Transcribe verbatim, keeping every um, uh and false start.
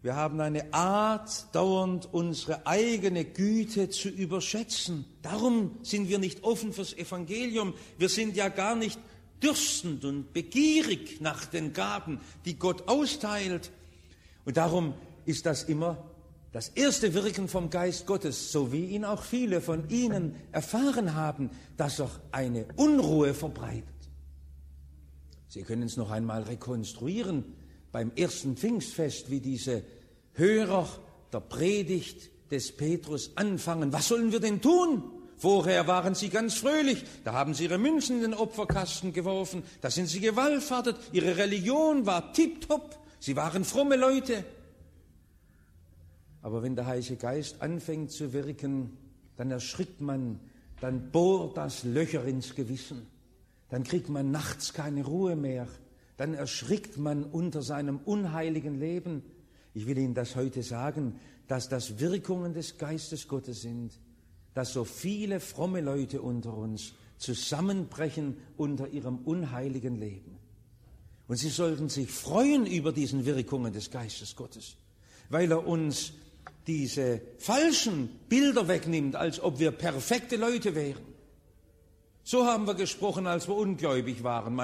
Wir haben eine Art, dauernd unsere eigene Güte zu überschätzen. Darum sind wir nicht offen fürs Evangelium. Wir sind ja gar nicht dürstend und begierig nach den Gaben, die Gott austeilt. Und darum ist das immer das erste Wirken vom Geist Gottes, so wie ihn auch viele von Ihnen erfahren haben, dass er eine Unruhe verbreitet. Sie können es noch einmal rekonstruieren beim ersten Pfingstfest, wie diese Hörer der Predigt des Petrus anfangen. Was sollen wir denn tun? Vorher waren sie ganz fröhlich, da haben sie ihre Münzen in den Opferkasten geworfen, da sind sie gewallfahrtet, ihre Religion war tipptopp, sie waren fromme Leute. Aber wenn der Heilige Geist anfängt zu wirken, dann erschrickt man, dann bohrt das Löcher ins Gewissen, dann kriegt man nachts keine Ruhe mehr, dann erschrickt man unter seinem unheiligen Leben. Ich will Ihnen das heute sagen, dass das Wirkungen des Geistes Gottes sind, dass so viele fromme Leute unter uns zusammenbrechen unter ihrem unheiligen Leben. Und sie sollten sich freuen über diesen Wirkungen des Geistes Gottes, weil er uns diese falschen Bilder wegnimmt, als ob wir perfekte Leute wären. So haben wir gesprochen, als wir ungläubig waren.